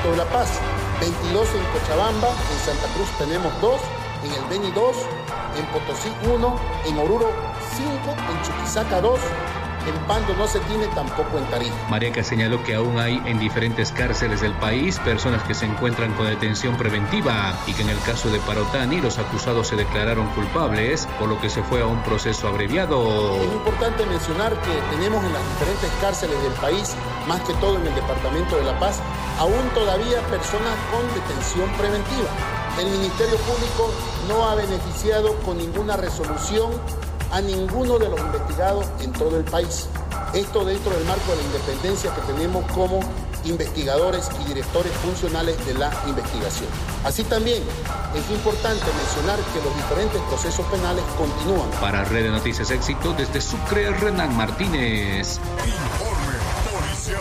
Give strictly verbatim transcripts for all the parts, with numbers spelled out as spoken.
departamento de La Paz, veintidós en Cochabamba, en Santa Cruz tenemos dos, en el Beni dos, en Potosí uno, en Oruro cinco, en Chuquisaca dos, en Pando no se tiene, tampoco en Tarija. Mariaca señaló que aún hay en diferentes cárceles del país personas que se encuentran con detención preventiva y que en el caso de Parotani los acusados se declararon culpables, por lo que se fue a un proceso abreviado. Es importante mencionar que tenemos en las diferentes cárceles del país, más que todo en el departamento de La Paz, aún todavía personas con detención preventiva. El Ministerio Público no ha beneficiado con ninguna resolución a ninguno de los investigados en todo el país. Esto dentro del marco de la independencia que tenemos como investigadores y directores funcionales de la investigación. Así también es importante mencionar que los diferentes procesos penales continúan. Para Red de Noticias Éxito, desde Sucre, Renan Martínez. Informe policial.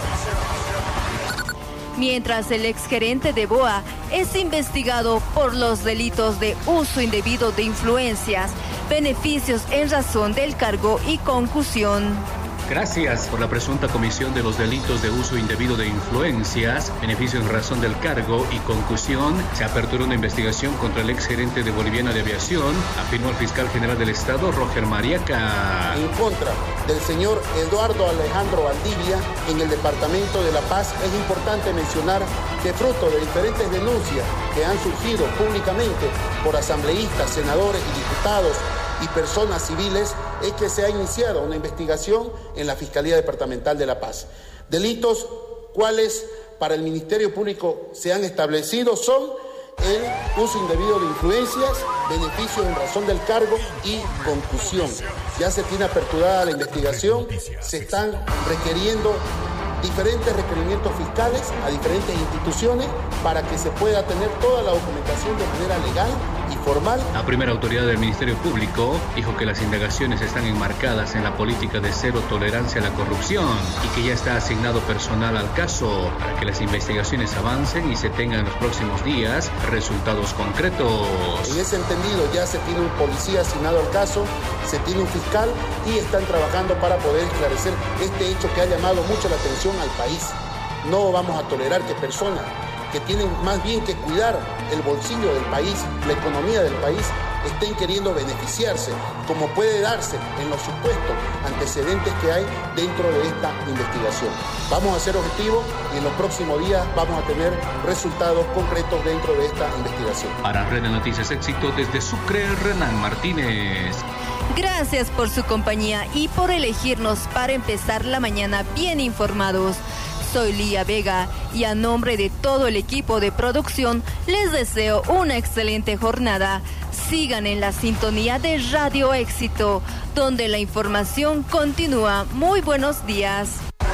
Mientras el exgerente de B O A es investigado por los delitos de uso indebido de influencias, beneficios en razón del cargo y concusión. Gracias por la presunta comisión de los delitos de uso indebido de influencias, beneficio en razón del cargo y concusión. Se aperturó una investigación contra el exgerente de Boliviana de Aviación, afirmó el fiscal general del Estado, Roger Mariaca. En contra del señor Eduardo Alejandro Valdivia, en el departamento de La Paz, es importante mencionar que fruto de diferentes denuncias que han surgido públicamente por asambleístas, senadores y diputados y personas civiles, es que se ha iniciado una investigación en la Fiscalía Departamental de La Paz. Delitos cuales para el Ministerio Público se han establecido son el uso indebido de influencias, beneficios en razón del cargo y concusión. Ya se tiene aperturada la investigación, se están requiriendo diferentes requerimientos fiscales a diferentes instituciones para que se pueda tener toda la documentación de manera legal y formal. La primera autoridad del Ministerio Público dijo que las indagaciones están enmarcadas en la política de cero tolerancia a la corrupción y que ya está asignado personal al caso para que las investigaciones avancen y se tengan en los próximos días resultados concretos. En ese entendido ya se tiene un policía asignado al caso, se tiene un fiscal y están trabajando para poder esclarecer este hecho que ha llamado mucho la atención al país. No vamos a tolerar que personas que tienen más bien que cuidar el bolsillo del país, la economía del país, estén queriendo beneficiarse, como puede darse en los supuestos antecedentes que hay dentro de esta investigación. Vamos a ser objetivos y en los próximos días vamos a tener resultados concretos dentro de esta investigación. Para Red de Noticias Éxito, desde Sucre, Renan Martínez. Gracias por su compañía y por elegirnos para empezar la mañana bien informados. Soy Lía Vega y a nombre de todo el equipo de producción les deseo una excelente jornada. Sigan en la sintonía de Radio Éxito, donde la información continúa. Muy buenos días.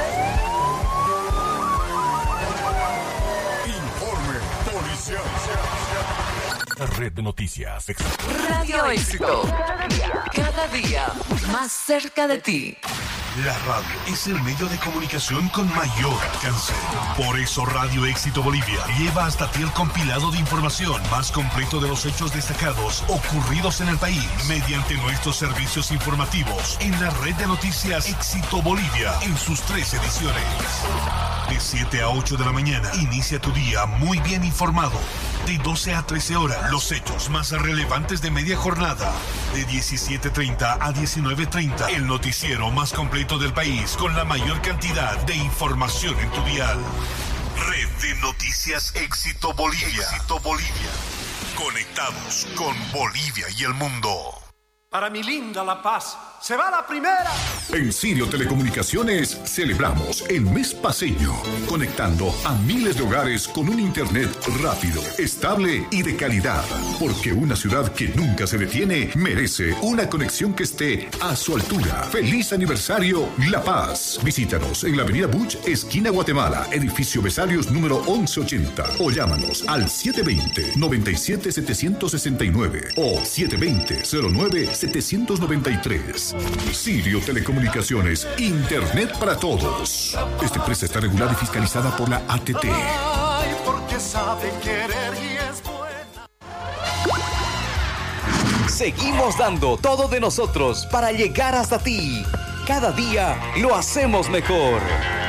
Informe policial. Red de Noticias Éxito. Radio Éxito. Cada día más cerca de ti. La radio es el medio de comunicación con mayor alcance. Por eso Radio Éxito Bolivia lleva hasta ti el compilado de información más completo de los hechos destacados ocurridos en el país mediante nuestros servicios informativos en la red de noticias Éxito Bolivia en sus tres ediciones. De siete a ocho de la mañana, inicia tu día muy bien informado. De doce a trece horas, los hechos más relevantes de media jornada. De diecisiete treinta a diecinueve treinta, el noticiero más completo del país con la mayor cantidad de información en tu dial. Red de Noticias Éxito Bolivia. Éxito Bolivia. Conectados con Bolivia y el mundo. Para mi linda La Paz, se va la primera. En Sirio Telecomunicaciones celebramos el mes paseño, conectando a miles de hogares con un internet rápido, estable y de calidad. Porque una ciudad que nunca se detiene merece una conexión que esté a su altura. ¡Feliz aniversario, La Paz! Visítanos en la avenida Buch, esquina Guatemala, edificio Besarios número once ochenta. O llámanos al siete dos cero, nueve siete siete seis nueve o siete dos cero, cero nueve siete nueve tres. Sirio Telecomunicaciones, Internet para todos. Esta empresa está regulada y fiscalizada por la A T T. Ay, porque sabe querer y es buena. Seguimos dando todo de nosotros para llegar hasta ti. Cada día lo hacemos mejor.